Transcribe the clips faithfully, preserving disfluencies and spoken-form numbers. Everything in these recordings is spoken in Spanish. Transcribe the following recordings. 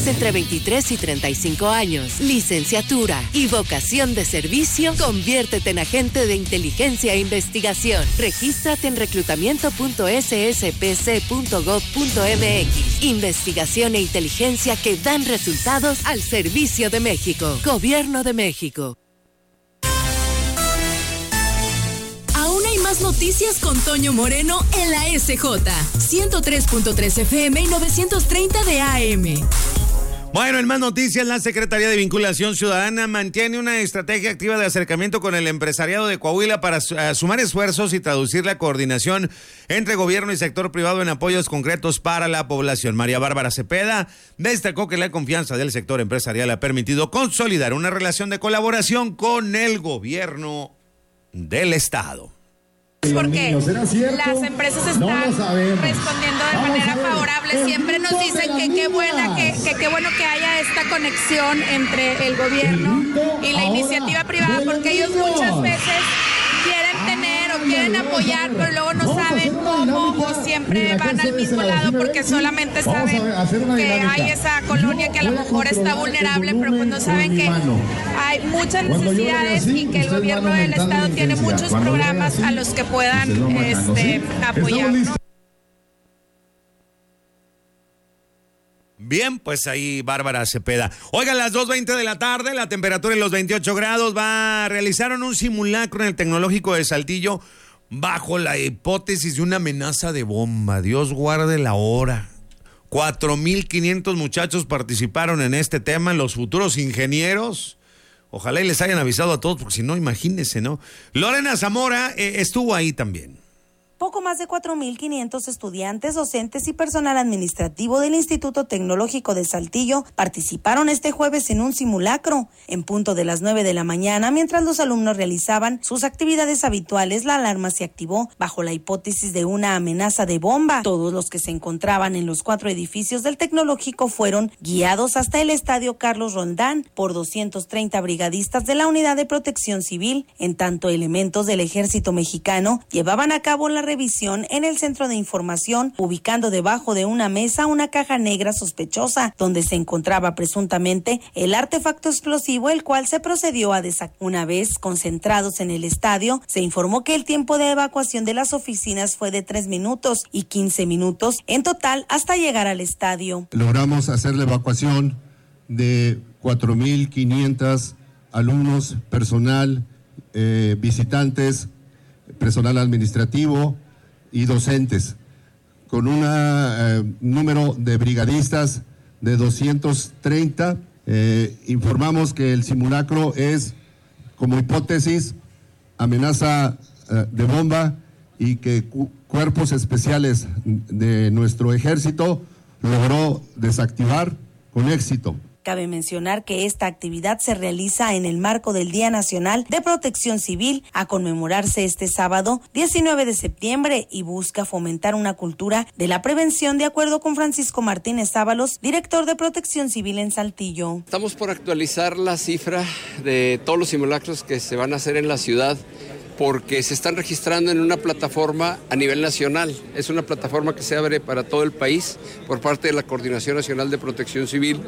Tienes entre veintitrés y treinta y cinco años, licenciatura y vocación de servicio, conviértete en agente de inteligencia e investigación. Regístrate en reclutamiento punto ese ese pe ce punto gob punto eme equis. Investigación e inteligencia que dan resultados al servicio de México. Gobierno de México. Aún hay más noticias con Toño Moreno en la ese jota. ciento tres punto tres efe eme y novecientos treinta de a eme. Bueno, en más noticias, la Secretaría de Vinculación Ciudadana mantiene una estrategia activa de acercamiento con el empresariado de Coahuila para sumar esfuerzos y traducir la coordinación entre gobierno y sector privado en apoyos concretos para la población. María Bárbara Cepeda destacó que la confianza del sector empresarial ha permitido consolidar una relación de colaboración con el gobierno del Estado. Porque las empresas están respondiendo de manera favorable. Siempre nos dicen que qué buena, que, que qué bueno que haya esta conexión entre el gobierno y la iniciativa privada, porque ellos muchas veces quieren tener o quieren apoyar, pero luego no saben cómo, o siempre van al mismo lado porque solamente saben que hay esa colonia que a lo mejor está vulnerable, pero pues no saben que hay muchas necesidades y que el gobierno del estado tiene muchos programas a los que puedan este, apoyar. Bien, pues ahí Bárbara Cepeda. Oigan, las dos veinte de la tarde, la temperatura en los veintiocho grados, va, realizaron un simulacro en el Tecnológico de Saltillo bajo la hipótesis de una amenaza de bomba. Dios guarde la hora. cuatro mil quinientos muchachos participaron en este tema, los futuros ingenieros. Ojalá y les hayan avisado a todos, porque si no, imagínense, ¿no? Lorena Zamora eh, estuvo ahí también. Poco más de cuatro mil quinientos estudiantes, docentes y personal administrativo del Instituto Tecnológico de Saltillo participaron este jueves en un simulacro. En punto de las nueve de la mañana, mientras los alumnos realizaban sus actividades habituales, la alarma se activó bajo la hipótesis de una amenaza de bomba. Todos los que se encontraban en los cuatro edificios del Tecnológico fueron guiados hasta el Estadio Carlos Roldán por doscientos treinta brigadistas de la Unidad de Protección Civil. En tanto, elementos del Ejército Mexicano llevaban a cabo la revisión en el centro de información, ubicando debajo de una mesa una caja negra sospechosa, donde se encontraba presuntamente el artefacto explosivo, el cual se procedió a desactivar. Una vez concentrados en el estadio, se informó que el tiempo de evacuación de las oficinas fue de tres minutos y quince minutos en total hasta llegar al estadio. Logramos hacer la evacuación de cuatro mil quinientos alumnos, personal, eh, visitantes, personal administrativo y docentes, con un eh, número de brigadistas de doscientos treinta. Eh, informamos que el simulacro es, como hipótesis, amenaza eh, de bomba y que cu- cuerpos especiales de nuestro ejército logró desactivar con éxito. Cabe mencionar que esta actividad se realiza en el marco del Día Nacional de Protección Civil, a conmemorarse este sábado diecinueve de septiembre, y busca fomentar una cultura de la prevención, de acuerdo con Francisco Martínez Ábalos, director de Protección Civil en Saltillo. Estamos por actualizar la cifra de todos los simulacros que se van a hacer en la ciudad, porque se están registrando en una plataforma a nivel nacional. Es una plataforma que se abre para todo el país por parte de la Coordinación Nacional de Protección Civil.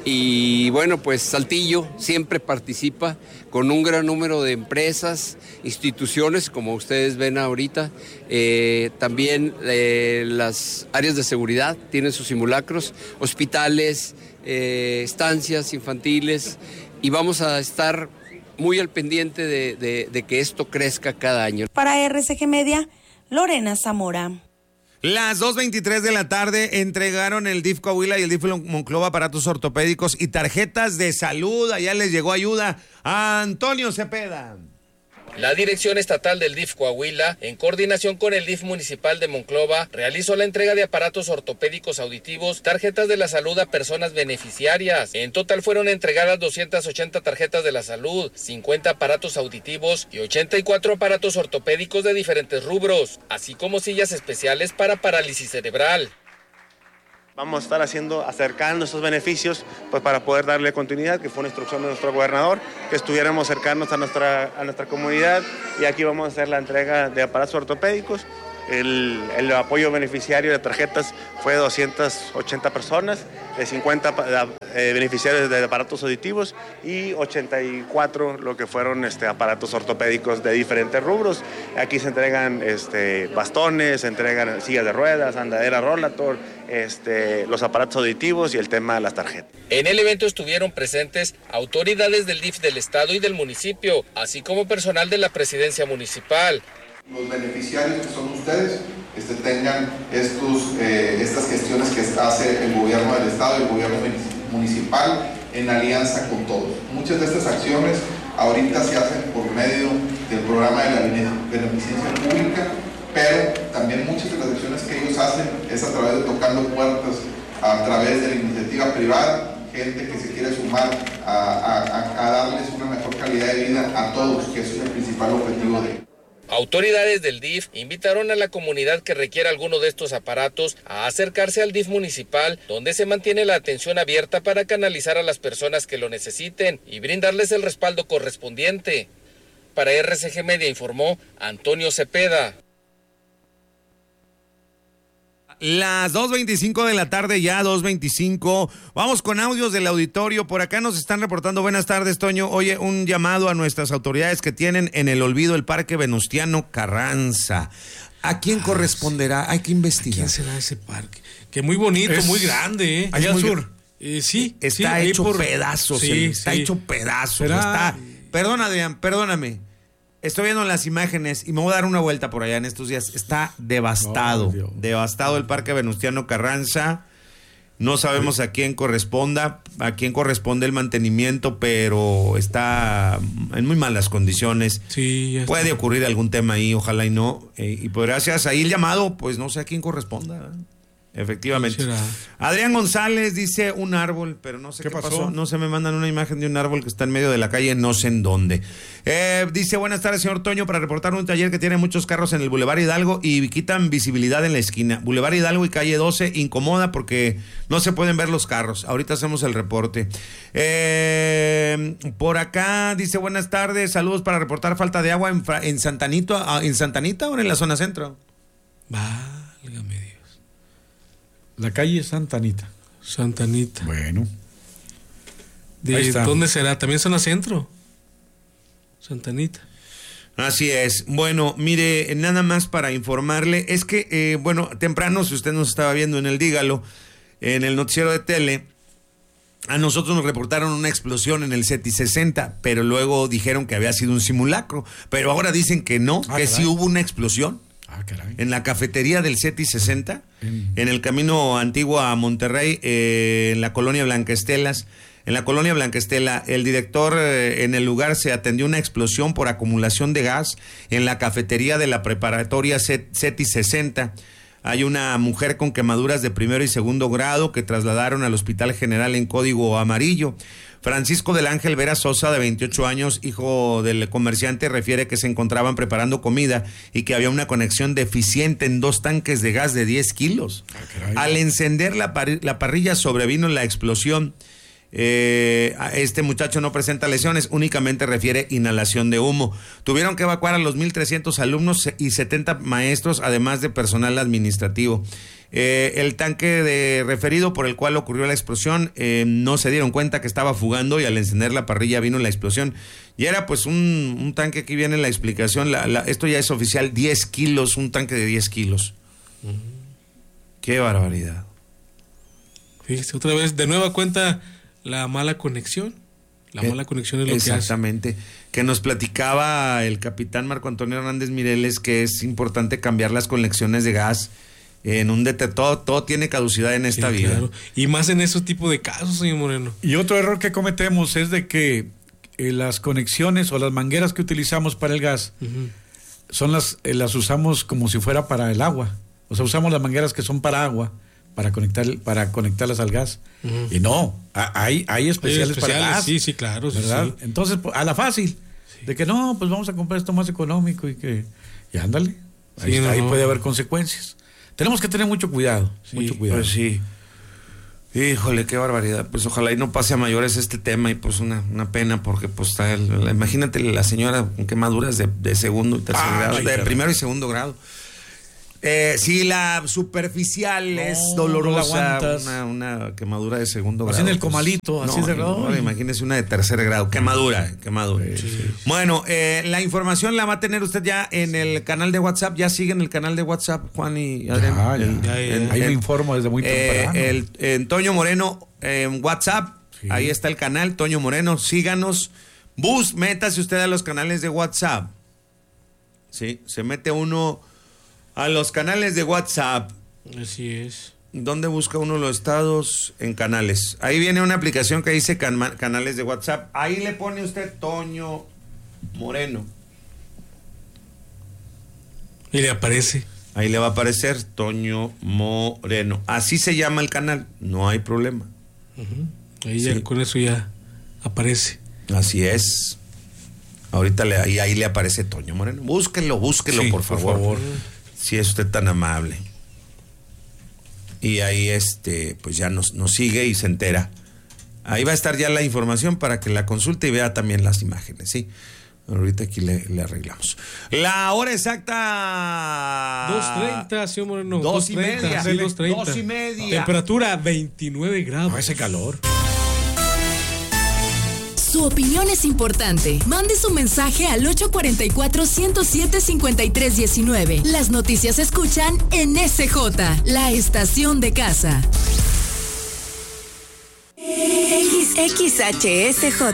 Y bueno, pues Saltillo siempre participa con un gran número de empresas, instituciones, como ustedes ven ahorita. Eh, también eh, las áreas de seguridad tienen sus simulacros, hospitales, eh, estancias infantiles, y vamos a estar muy al pendiente de, de, de que esto crezca cada año. Para R C G Media, Lorena Zamora. Las dos veintitrés de la tarde entregaron el D I F Coahuila y el D I F Monclova aparatos ortopédicos y tarjetas de salud. Allá les llegó ayuda a Antonio Cepeda. La Dirección Estatal del D I F Coahuila, en coordinación con el D I F Municipal de Monclova, realizó la entrega de aparatos ortopédicos auditivos, tarjetas de la salud a personas beneficiarias. En total fueron entregadas doscientas ochenta tarjetas de la salud, cincuenta aparatos auditivos y ochenta y cuatro aparatos ortopédicos de diferentes rubros, así como sillas especiales para parálisis cerebral. Vamos a estar haciendo, acercando estos beneficios, pues para poder darle continuidad, que fue una instrucción de nuestro gobernador, que estuviéramos cercanos a nuestra, a nuestra comunidad, y aquí vamos a hacer la entrega de aparatos ortopédicos. El, el apoyo beneficiario de tarjetas fue de doscientas ochenta personas, de cincuenta eh, beneficiarios de aparatos auditivos y ochenta y cuatro lo que fueron este, aparatos ortopédicos de diferentes rubros. Aquí se entregan este, bastones, se entregan sillas de ruedas, andadera Rollator, este, los aparatos auditivos y el tema de las tarjetas. En el evento estuvieron presentes autoridades del D I F del estado y del municipio, así como personal de la presidencia municipal. Los beneficiarios que son ustedes este, tengan estos, eh, estas gestiones que hace el gobierno del estado y el gobierno municipal en alianza con todos. Muchas de estas acciones ahorita se hacen por medio del programa de la beneficencia pública, pero también muchas de las acciones que ellos hacen es a través de tocando puertas, a través de la iniciativa privada, gente que se quiere sumar a, a, a darles una mejor calidad de vida a todos, que es el principal objetivo de ellos. Autoridades del D I F invitaron a la comunidad que requiera alguno de estos aparatos a acercarse al D I F municipal, donde se mantiene la atención abierta para canalizar a las personas que lo necesiten y brindarles el respaldo correspondiente. Para R C G Media informó Antonio Cepeda. Las dos veinticinco de la tarde, ya dos veinticinco. Vamos con audios del auditorio. Por acá nos están reportando. Buenas tardes, Toño. Oye, un llamado a nuestras autoridades que tienen en el olvido el Parque Venustiano Carranza. ¿A quién ah, corresponderá? Sí. Hay que investigar. ¿Quién será ese parque? Que muy bonito, es, muy grande, ¿eh? Allá al sur. Eh, sí. Está sí, hecho por... pedazos. Sí, el, sí. Está hecho pedazos. Está... Perdona, Adrián, perdóname. Estoy viendo las imágenes y me voy a dar una vuelta por allá en estos días. Está devastado, oh, devastado el Parque Venustiano Carranza. No sabemos a quién corresponda, a quién corresponde el mantenimiento, pero está en muy malas condiciones. Sí, ya puede está. ocurrir algún tema ahí, ojalá y no. Eh, y pues gracias ahí el llamado, pues no sé a quién corresponda, ¿eh? Efectivamente. Adrián González dice un árbol, pero no sé qué, qué pasó? pasó. No se me mandan una imagen de un árbol que está en medio de la calle, no sé en dónde. Eh, dice, buenas tardes, señor Toño, para reportar un taller que tiene muchos carros en el Boulevard Hidalgo y quitan visibilidad en la esquina. Boulevard Hidalgo y calle doce, incomoda porque no se pueden ver los carros. Ahorita hacemos el reporte. Eh, por acá dice, buenas tardes, saludos para reportar falta de agua en, en Santanito, en Santanita o en la zona centro. Válgame Dios. La calle Santanita. Santanita. Bueno. ¿De dónde será? ¿También zona centro? Santanita. Así es. Bueno, mire, nada más para informarle, es que, eh, bueno, temprano, si usted nos estaba viendo en el Dígalo, en el noticiero de tele, a nosotros nos reportaron una explosión en el CETI sesenta, pero luego dijeron que había sido un simulacro, pero ahora dicen que no, ah, que caray. Sí hubo una explosión. Ah, caray. En la cafetería del CETI sesenta, mm. en el camino antiguo a Monterrey, eh, en la colonia Blancaestelas. En la colonia Blancaestela, el director eh, en el lugar se atendió una explosión por acumulación de gas en la cafetería de la preparatoria CETI sesenta. Hay una mujer con quemaduras de primero y segundo grado que trasladaron al Hospital General en código amarillo. Francisco del Ángel Vera Sosa, de veintiocho años, hijo del comerciante, refiere que se encontraban preparando comida y que había una conexión deficiente en dos tanques de gas de diez kilos. Ah, al encender la, par- la parrilla sobrevino la explosión. Eh, este muchacho no presenta lesiones, únicamente refiere inhalación de humo. Tuvieron que evacuar a los mil trescientos alumnos y setenta maestros, además de personal administrativo. Eh, el tanque de referido por el cual ocurrió la explosión, eh, no se dieron cuenta que estaba fugando y al encender la parrilla vino la explosión. Y era pues un, un tanque, aquí viene la explicación, la, la, esto ya es oficial, diez kilos, un tanque de diez kilos. Uh-huh. Qué barbaridad. Fíjese, otra vez, de nueva cuenta, la mala conexión. La eh, mala conexión es lo que hace. Exactamente. Que nos platicaba el capitán Marco Antonio Hernández Mireles que es importante cambiar las conexiones de gas. En un detector, todo, todo tiene caducidad en esta sí, vida. Claro. Y más en ese tipo de casos, señor Moreno. Y otro error que cometemos es de que eh, las conexiones o las mangueras que utilizamos para el gas uh-huh. son las, eh, las usamos como si fuera para el agua. O sea, usamos las mangueras que son para agua para conectar para conectarlas al gas. Uh-huh. Y no, a, hay, hay especiales, hay especiales para gas. Sí, sí, claro. ¿verdad? Sí, sí. Entonces, a la fácil. Sí. De que no, pues vamos a comprar esto más económico y que... Y ándale. Ahí, sí, no, ahí puede haber consecuencias. Tenemos que tener mucho cuidado, sí, mucho cuidado. Pues sí. Híjole, qué barbaridad. Pues ojalá y no pase a mayores este tema y pues una, una pena porque pues está el, la, imagínate la señora con quemaduras de, de segundo y tercer ah, grado, de claro. primero y segundo grado. Eh, si la superficial No, es no la dolorosa, aguantas. una, una quemadura de segundo grado. Así en el pues, comalito, así no, de no, ay. imagínese una de tercer grado, quemadura, quemadura. Sí, sí. Bueno, eh, la información la va a tener usted ya en el canal de WhatsApp. Ya siguen el canal de WhatsApp, Juan y Adrián. Ya, ya. El- Ya, ya. el- Ahí me el- informo desde muy temprano. Eh, el, el Toño Moreno en WhatsApp. Sí. Ahí está el canal, Toño Moreno. Síganos. Bus, métase usted a los canales de WhatsApp. Sí, se mete uno a los canales de WhatsApp. Así es. ¿Dónde busca uno los estados? En canales. Ahí viene una aplicación que dice can- canales de WhatsApp. Ahí le pone usted Toño Moreno. Y le aparece. Ahí le va a aparecer Toño Moreno. Así se llama el canal. No hay problema. Uh-huh. Ahí ya Sí. con eso ya aparece. Así es. Ahorita le, ahí, ahí le aparece Toño Moreno. Búsquenlo, búsquenlo, Sí, por por favor. favor. Si es usted tan amable. Y ahí este, pues ya nos, nos sigue y se entera. Ahí va a estar ya la información para que la consulte y vea también las imágenes, ¿sí? Ahorita aquí le, le arreglamos. La hora exacta. dos treinta, señor Moreno. Dos y media. Sí, dos treinta. Dos y media. Temperatura veintinueve grados. No, ese calor. Su opinión es importante. Mande su mensaje al ocho cuatro cuatro, uno cero siete, cinco tres uno nueve. Las noticias se escuchan en S J, la estación de casa. X H S J.